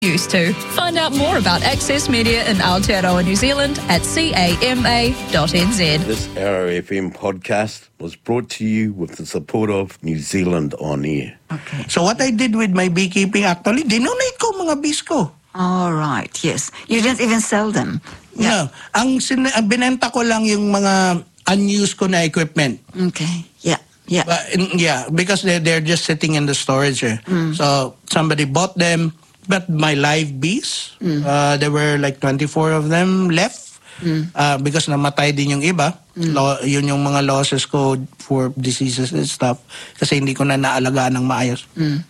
used to. Find out more about Access Media in Aotearoa, New Zealand at cama.nz. This RFM podcast was brought to you with the support of New Zealand On Air. Okay. So what I did with my beekeeping, actually, dinonate ko mga bees ko. All right, yes. You didn't even sell them. No, ang binenta ko lang yung mga unused ko na equipment. Okay, yeah. Yeah, because they're just sitting in the storage. So somebody bought them, but my live bees, there were like 24 of them left because namatay din yung iba. Yun yung mga losses ko for diseases and stuff kasi hindi ko na naalagaan ng maayos.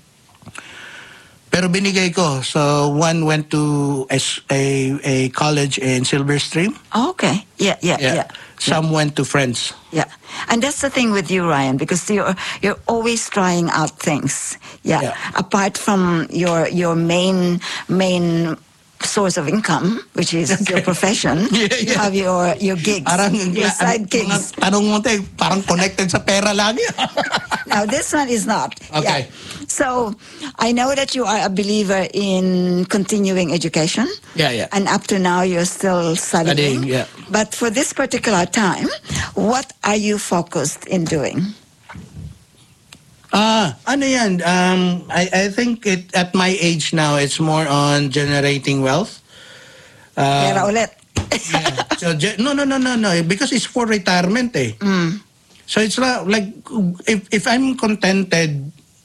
Pero binigay ko. So one went to a college in Silver Stream. Oh, okay. Yeah. Some went to friends. Yeah, and that's the thing with you, Ryan, because you're always trying out things. Yeah. Apart from your main source of income, which is your profession, you have your gigs, your side gigs. Tanong mo tayo, parang connected sa pera lagi. Now, this one is not. Okay. Yeah. So, I know that you are a believer in continuing education. Yeah. And up to now, you're still studying. Yeah. But for this particular time, what are you focused in doing? Ano yan? I think at my age now, it's more on generating wealth. Pera ulit. Yeah. So, no. Because it's for retirement eh. So it's not like, if I'm contented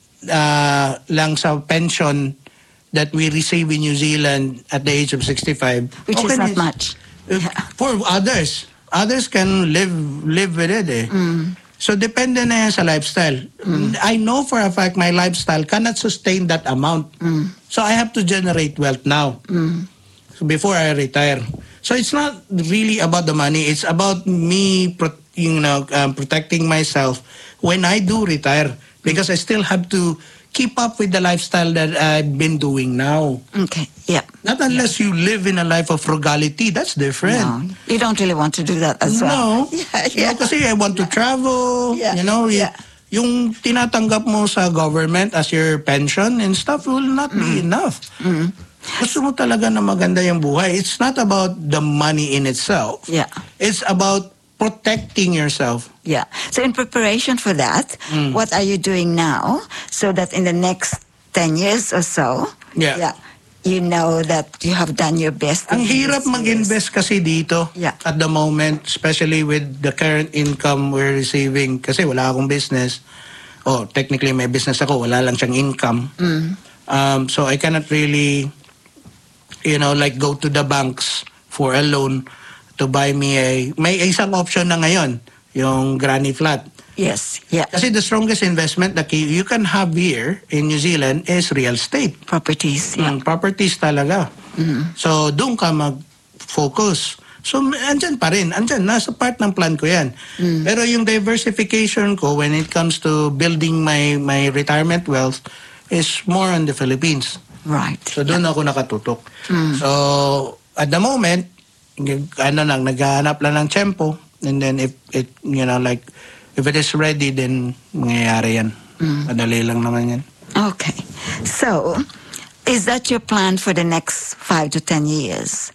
lang sa pension that we receive in New Zealand at the age of 65. Which is not much. For others can live with it eh. So depende na yan sa lifestyle. I know for a fact my lifestyle cannot sustain that amount. So I have to generate wealth now. So before I retire. So it's not really about the money. It's about me protecting myself when I do retire. Because I still have to keep up with the lifestyle that I've been doing now. Okay, yeah. Not unless you live in a life of frugality. That's different. No, you don't really want to do that as well. No. Yeah. Kasi I want to travel. Yeah. Yung tinatanggap mo sa government as your pension and stuff will not be enough. Gusto mo talaga na maganda yung buhay. It's not about the money in itself. Yeah. It's about protecting yourself. Yeah. So in preparation for that, what are you doing now so that in the next 10 years or so, you know that you have done your best? Ang hirap mag-invest kasi dito at the moment, especially with the current income we're receiving. Kasi wala akong business. Technically may business ako, wala lang siyang income. So I cannot really, go to the banks for a loan to buy me may isang option na ngayon, yung granny flat. Yes, yeah. Kasi the strongest investment that you can have here in New Zealand is real estate. Properties, yeah. Properties talaga. So, doon ka mag-focus. So, andyan pa rin. Nasa part ng plan ko yan. Pero yung diversification ko when it comes to building my retirement wealth is more on the Philippines. Right. So, doon ako nakatutok. So, at the moment, naghahanap lang ng tempo. And then if it is ready, then mangyayari yan. Madali lang naman yan. Okay. So, is that your plan for the next 5 to 10 years?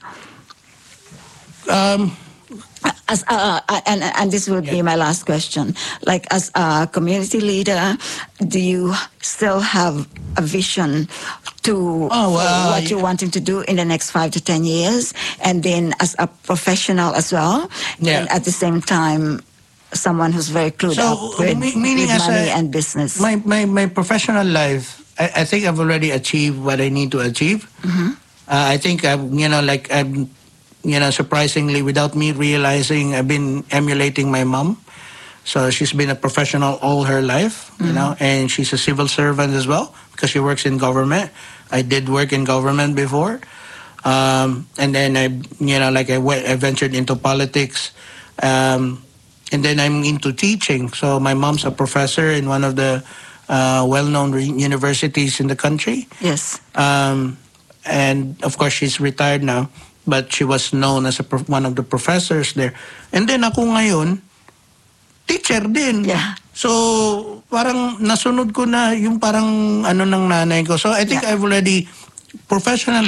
And this would be my last question. Like, as a community leader, do you still have a vision to what you're wanting to do in the next 5 to 10 years? And then as a professional as well? Yeah. And at the same time, someone who's very clued up with money and business. My professional life, I think I've already achieved what I need to achieve. I think surprisingly, without me realizing, I've been emulating my mom. So she's been a professional all her life, and she's a civil servant as well because she works in government. I did work in government before. And then I ventured into politics. And then I'm into teaching. So my mom's a professor in one of the well-known universities in the country. Yes. And of course, she's retired now. But she was known as one of the professors there. And then ako ngayon, teacher din. Yeah. So, parang nasunod ko na yung parang ng nanay ko. So, I think I've already professionally